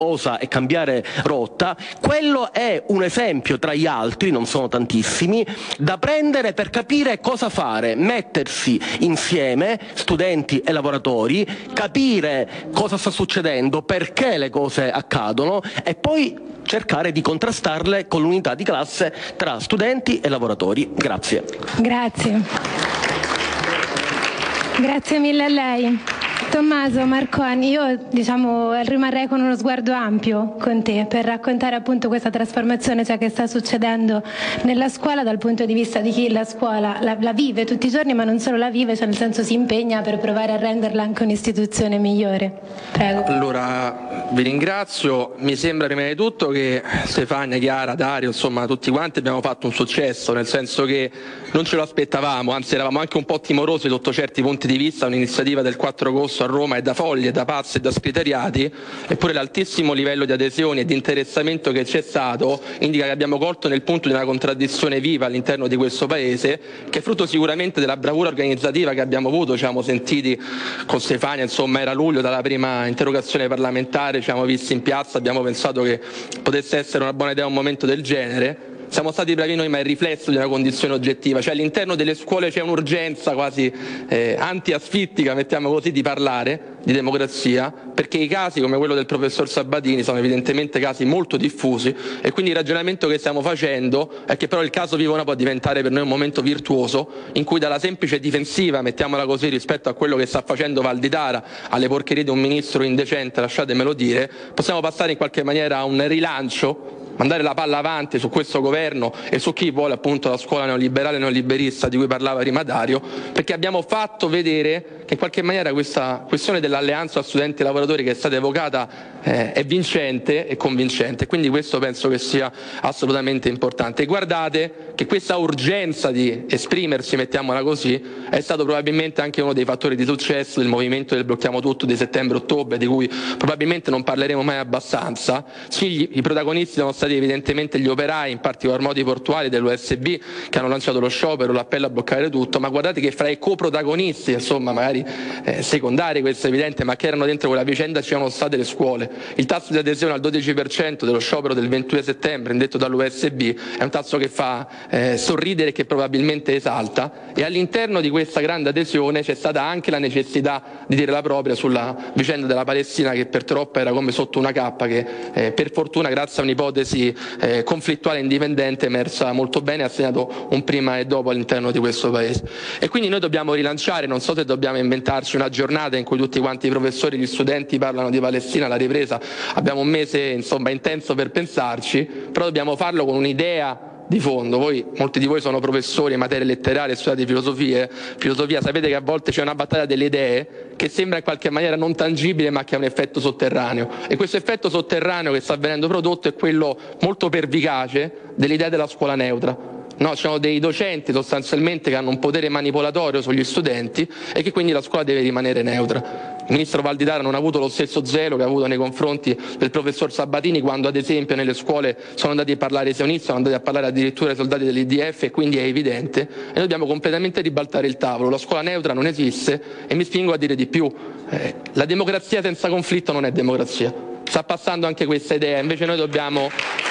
e cambiare rotta, quello è un esempio tra gli altri, non sono tantissimi, da prendere per capire cosa fare, mettersi insieme, studenti e lavoratori, capire cosa sta succedendo, perché le cose accadono e poi cercare di contrastarle con l'unità di classe tra studenti e lavoratori. Grazie. Grazie. Grazie mille a lei. Tommaso Marconi, io rimarrei con uno sguardo ampio con te per raccontare appunto questa trasformazione, cioè che sta succedendo nella scuola dal punto di vista di chi la scuola la vive tutti i giorni, ma non solo la vive, cioè nel senso si impegna per provare a renderla anche un'istituzione migliore. Prego. Allora, vi ringrazio. Mi sembra prima di tutto che Stefania, Chiara, Dario, insomma tutti quanti abbiamo fatto un successo, nel senso che non ce lo aspettavamo, anzi eravamo anche un po' timorosi sotto certi punti di vista. Un'iniziativa del 4 agosto a Roma è da folli, è da pazzi, è da scriteriati, eppure l'altissimo livello di adesioni e di interessamento che c'è stato indica che abbiamo colto nel punto di una contraddizione viva all'interno di questo Paese, che è frutto sicuramente della bravura organizzativa che abbiamo avuto. Ci siamo sentiti con Stefania, insomma era luglio dalla prima interrogazione parlamentare, ci siamo visti in piazza, abbiamo pensato che potesse essere una buona idea un momento del genere. Siamo stati bravi noi, ma è il riflesso di una condizione oggettiva, cioè all'interno delle scuole c'è un'urgenza quasi anti-asfittica, mettiamo così, di parlare di democrazia, perché i casi come quello del professor Sabatini sono evidentemente casi molto diffusi e quindi il ragionamento che stiamo facendo è che però il caso Vivona può diventare per noi un momento virtuoso in cui dalla semplice difensiva, mettiamola così, rispetto a quello che sta facendo Valditara, alle porcherie di un ministro indecente, lasciatemelo dire, possiamo passare in qualche maniera a un rilancio, mandare la palla avanti su questo governo e su chi vuole appunto la scuola neoliberale e neoliberista di cui parlava prima Dario, perché abbiamo fatto vedere che in qualche maniera questa questione dell'alleanza tra studenti e lavoratori che è stata evocata è vincente e convincente, quindi questo penso che sia assolutamente importante. E guardate che questa urgenza di esprimersi, mettiamola così, è stato probabilmente anche uno dei fattori di successo del movimento del Blocchiamo Tutto di settembre-ottobre, di cui probabilmente non parleremo mai abbastanza. Sì, i protagonisti sono stati evidentemente gli operai, in particolar modo i portuali dell'USB, che hanno lanciato lo sciopero, l'appello a bloccare tutto, ma guardate che fra i coprotagonisti, insomma magari secondari, questo è evidente, ma che erano dentro quella vicenda, ci sono state le scuole. Il tasso di adesione al 12% dello sciopero del 22 settembre indetto dall'USB è un tasso che fa sorridere e che probabilmente esalta, e all'interno di questa grande adesione c'è stata anche la necessità di dire la propria sulla vicenda della Palestina, che per troppo era come sotto una cappa, che per fortuna grazie a un'ipotesi conflittuale e indipendente emersa molto bene, ha segnato un prima e dopo all'interno di questo Paese. E quindi noi dobbiamo rilanciare, non so se dobbiamo inventarci una giornata in cui tutti quanti i professori e gli studenti parlano di Palestina, la ripresa, abbiamo un mese insomma intenso per pensarci, però dobbiamo farlo con un'idea di fondo. Molti di voi sono professori in materie letterarie, studiate filosofia, sapete che a volte c'è una battaglia delle idee che sembra in qualche maniera non tangibile ma che ha un effetto sotterraneo, e questo effetto sotterraneo che sta venendo prodotto è quello molto pervicace dell'idea della scuola neutra. No, ci sono dei docenti sostanzialmente che hanno un potere manipolatorio sugli studenti e che quindi la scuola deve rimanere neutra. Il ministro Valditara non ha avuto lo stesso zelo che ha avuto nei confronti del professor Sabatini quando ad esempio nelle scuole sono andati a parlare i sionisti, sono andati a parlare addirittura i soldati dell'IDF, e quindi è evidente, e noi dobbiamo completamente ribaltare il tavolo. La scuola neutra non esiste e mi spingo a dire di più, la democrazia senza conflitto non è democrazia. Sta passando anche questa idea, invece noi dobbiamo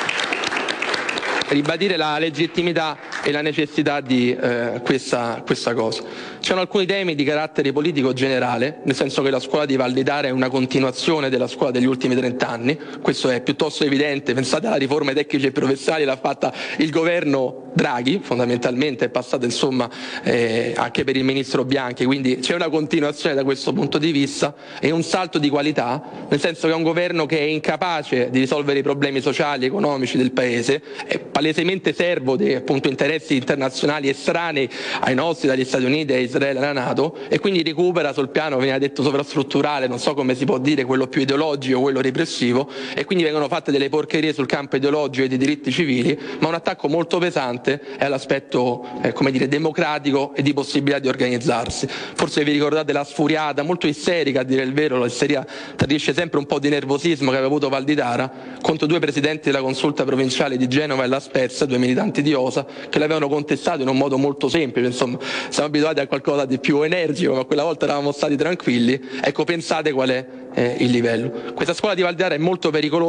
ribadire la legittimità e la necessità di questa cosa. Ci sono alcuni temi di carattere politico generale, nel senso che la scuola di Valditara è una continuazione della scuola degli ultimi 30 anni, questo è piuttosto evidente. Pensate alla riforma dei tecnici e professionali, l'ha fatta il governo Draghi, fondamentalmente è passata insomma anche per il ministro Bianchi, quindi c'è una continuazione da questo punto di vista e un salto di qualità, nel senso che è un governo che è incapace di risolvere i problemi sociali e economici del Paese, è palesemente servo di appunto interessi internazionali estranei ai nostri, dagli Stati Uniti, a Israele, alla NATO, e quindi recupera sul piano, veniva detto, sovrastrutturale, non so come si può dire, quello più ideologico, quello repressivo, e quindi vengono fatte delle porcherie sul campo ideologico e dei diritti civili, ma un attacco molto pesante è all'aspetto democratico e di possibilità di organizzarsi. Forse vi ricordate la sfuriata, molto isterica a dire il vero, l'isteria tradisce sempre un po' di nervosismo che aveva avuto Valditara contro due presidenti della consulta provinciale di Genova e La Spezia, due militanti di OSA, che l'avevano contestato in un modo molto semplice. Insomma, siamo abituati a qualcosa di più energico, ma quella volta eravamo stati tranquilli. Ecco, pensate qual è il livello. Questa scuola di Valdara è molto pericolosa.